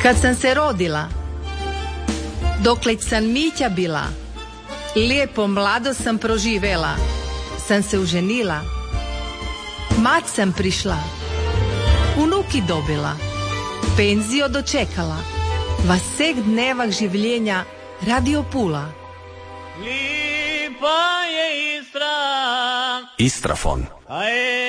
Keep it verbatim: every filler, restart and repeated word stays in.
Kad sam se rodila, dokleć sam Mića bila, lijepo mlado sam proživela, sam se uženila, mat sam prišla, unuki dobila, penzio dočekala, vasek dnevak življenja radio pula. Lipa je Istra, Istrafon. a je